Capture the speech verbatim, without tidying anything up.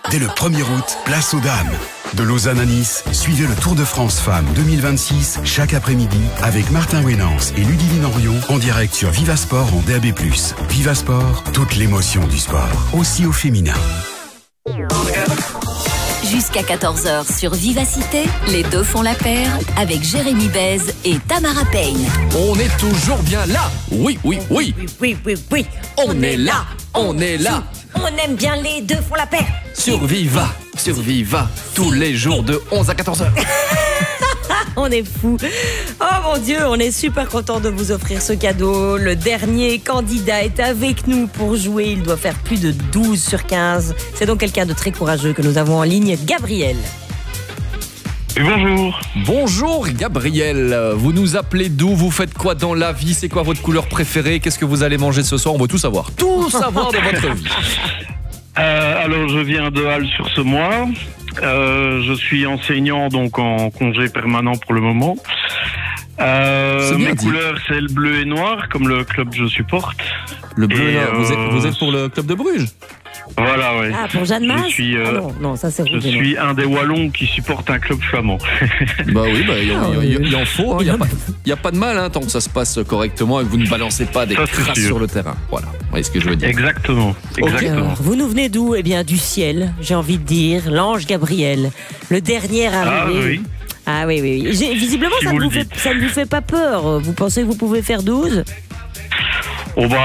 Dès le premier août, place aux dames. De Lausanne à Nice, suivez le Tour de France Femmes deux mille vingt-six chaque après-midi avec Martin Wénance et Ludivine Henrion en direct sur Viva Sport en D A B plus. Viva Sport, toute l'émotion du sport, aussi au féminin. Jusqu'à quatorze heures sur Vivacité, les deux font la paire avec Jérémy Bèze et Tamara Payne. On est toujours bien là. Oui, oui, oui. Oui, oui, oui, oui. On, on est, est là. On est là. On aime bien les deux font la paire. Sur Viva. Sur Viva. Tous les jours de onze à quatorze heures. On est fou. Oh mon Dieu, on est super content de vous offrir ce cadeau. Le dernier candidat est avec nous pour jouer. Il doit faire plus de douze sur quinze. C'est donc quelqu'un de très courageux que nous avons en ligne, Gabriel. Et bonjour. Bonjour Gabriel. Vous nous appelez d'où? Vous faites quoi dans la vie? C'est quoi votre couleur préférée? Qu'est-ce que vous allez manger ce soir? On veut tout savoir. Tout savoir de votre vie. Euh, alors, je viens de Halle-sur-Semois. Euh, je suis enseignant, donc en congé permanent pour le moment. Euh, mes dit. couleurs, c'est le bleu et noir, comme le club que je supporte. Le bleu et noir. Euh, vous, êtes, vous êtes pour le club de Bruges? Voilà, oui. Ah, pour Jeanne Mas? Je suis, euh, ah non, non, ça c'est Je suis un des Wallons qui supporte un club flamand. Bah oui, bah, il, ah, il, il, il en faut. Il hein, n'y a, a pas de mal hein, tant que ça se passe correctement et que vous ne balancez pas des ça, traces sur le terrain. Voilà, vous voyez ce que je veux dire. Exactement. Exactement. Okay. Alors, vous nous venez d'où? Eh bien, du ciel, j'ai envie de dire. L'ange Gabriel, le dernier arrivé. Ah oui. Ah oui, oui, oui. J'ai, visiblement, si ça, ne vous fait, ça ne vous fait pas peur. Vous pensez que vous pouvez faire douze? Oh bah,